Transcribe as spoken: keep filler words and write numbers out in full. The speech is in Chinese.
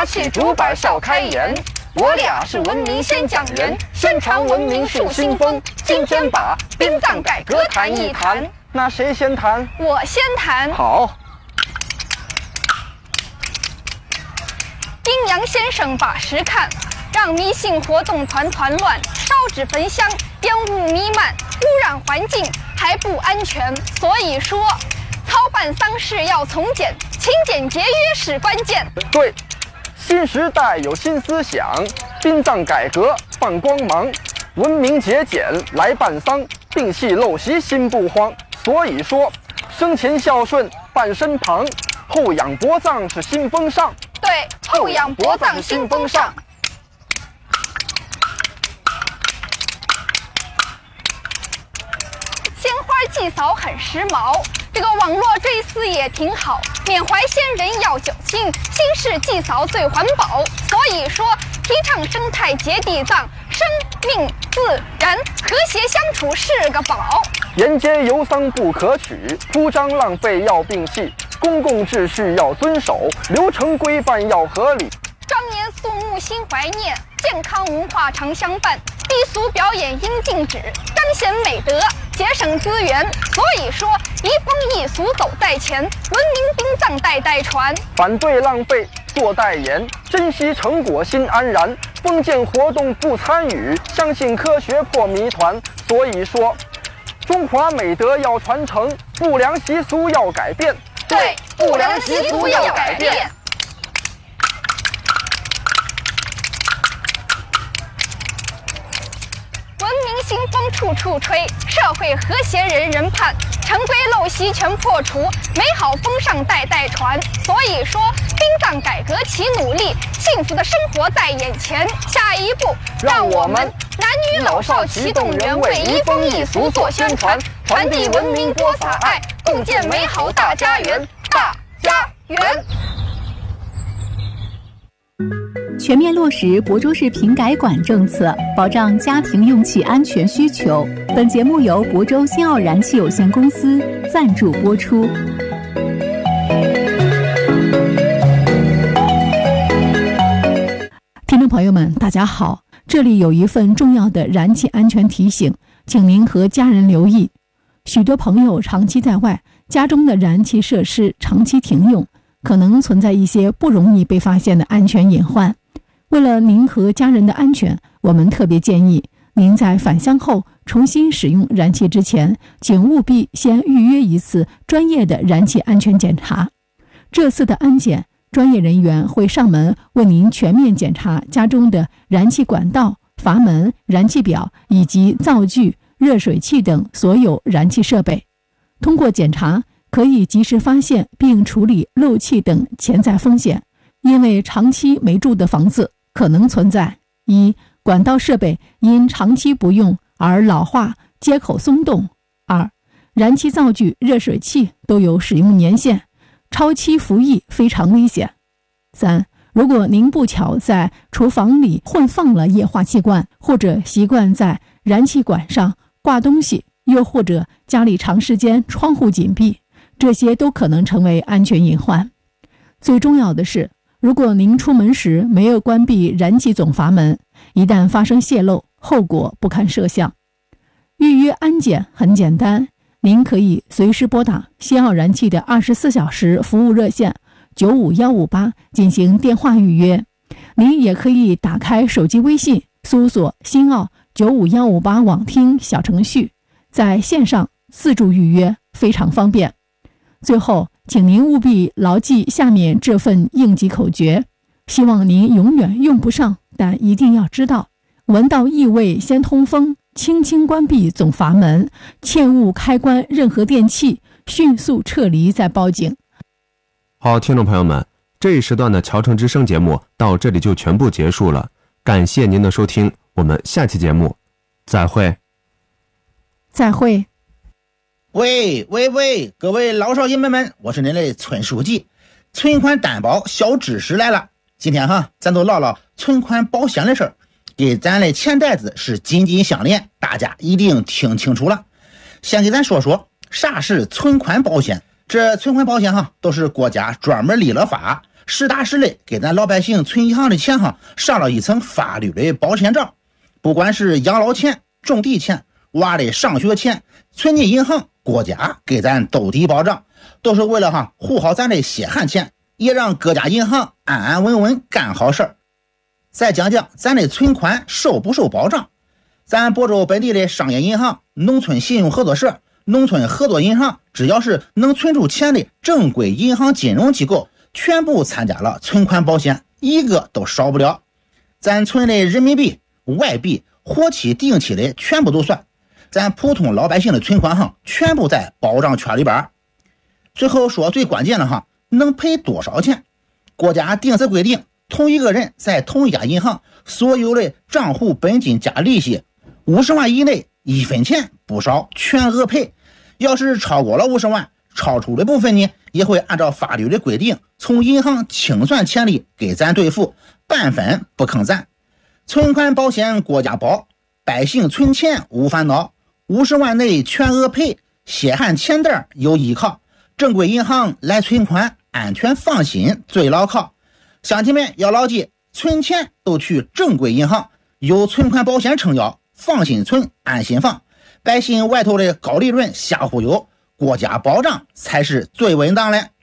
起竹板笑开颜。我俩是文明先讲人，宣传文明树新风。今天把殡葬改革谈一谈。 那谁先谈？ 我先谈。 好。 阴阳先生把实看，让迷信活动团团乱，烧纸焚香，烟雾弥漫，污染环境还不安全。所以说，操办丧事要从简，勤俭节约是关键。 对。新时代有新思想，殡葬改革放光芒，文明节俭来办丧，摒弃陋习心不慌。所以说，生前孝顺伴身旁，后仰薄葬是新风尚。 对，后仰薄葬新风尚。鲜花祭扫很时髦，这个网络追思也挺好。缅怀先人要侥幸，新式祭扫最环保。所以说，提倡生态节地葬，生命自然和谐相处是个宝。 沿街游丧不可取，铺张浪费要摒弃，公共秩序要遵守，流程规范要合理。 庄严肃穆心怀念，健康文化常相伴。低俗表演应禁止，彰显美德，节省资源。所以说，移风易俗走在前，文明殡葬代代传。 反对浪费，做代言，珍惜成果心安然。封建活动不参与，相信科学破谜团。所以说，中华美德要传承，不良习俗要改变。 对，不良习俗要改变。文明新风处处吹，社会和谐人人盼，陈规陋习全破除，美好风尚代代传。所以说，殡葬改革齐努力，幸福的生活在眼前。下一步，让我们男女老少齐动员，为移风易俗做宣传，传递文明播撒爱，共建美好大家园。大家园。 全面落实亳州市品改管政策，保障家庭用气安全需求。本节目由亳州新奥燃气有限公司赞助播出。听众朋友们，大家好，这里有一份重要的燃气安全提醒，请您和家人留意。许多朋友长期在外，家中的燃气设施长期停用，可能存在一些不容易被发现的安全隐患。为了您和家人的安全，我们特别建议您在返乡后重新使用燃气之前，请务必先预约一次专业的燃气安全检查。这次的安检，专业人员会上门为您全面检查家中的燃气管道、阀门、燃气表以及灶具、热水器等所有燃气设备。通过检查，可以及时发现并处理漏气等潜在风险。因为长期没住的房子可能存在：一、管道设备因长期不用而老化、接口松动；二、燃气灶具、热水器都有使用年限，超期服役非常危险；三、如果您不巧在厨房里混放了液化气罐，或者习惯在燃气管上挂东西，又或者家里长时间窗户紧闭，这些都可能成为安全隐患。最重要的是，如果您出门时没有关闭燃气总阀门，一旦发生泄漏，后果不堪设想。预约安检很简单，您可以随时拨打新奥燃气的二十四小时服务热线九五一五八进行电话预约。您也可以打开手机微信，搜索新奥九五一五八网听小程序，在线上自助预约，非常方便。最后，请您务必牢记下面这份应急口诀，希望您永远用不上，但一定要知道：闻到异味先通风，轻轻关闭总阀门，切勿开关任何电器，迅速撤离再报警。 好，听众朋友们，这一时段的侨城之声节目到这里就全部结束了，感谢您的收听，我们下期节目再会。 再会。 喂喂喂，各位老少爷们们，我是您的村书记。存款担保小知识来了，今天哈，咱都唠唠存款保险的事儿，给咱的钱袋子是紧紧相连，大家一定听清楚了。先给咱说说啥是存款保险。这存款保险哈，都是国家专门立了法， 实打实的给咱老百姓存银行的钱哈上了一层法律的保险罩。不管是养老钱、种地钱、娃的上学钱，存进银行，国家给咱兜底保障，都是为了哈护好咱的血汗钱，也让各家银行安安稳稳干好事儿。再讲讲咱的存款受不受保障。咱亳州本地的商业银行、农村信用合作社、农村合作银行，只要是能存出钱的正规银行金融机构，全部参加了存款保险，一个都少不了。咱存的人民币、外币、活期、定期的全部都算，咱普通老百姓的存款哈，全部在保障圈里边。最后说最关键的哈，能赔多少钱？国家定则规定，同一个人在同一家银行所有的账户本金加利息五十万以内，一分钱不少，全额赔。要是超过了五十万，超出的部分呢，也会按照法律的规定，从银行清算钱里给咱兑付，半分不坑咱。存款保险国家保，百姓存钱无烦恼，五十万内全额赔，血汗钱袋有依靠，正规银行来存款，安全放心最牢靠。乡亲们要牢记，存钱都去正规银行，有存款保险撑腰，放心存，安心放。百姓外头的高利润瞎忽悠，国家保障才是最稳当的。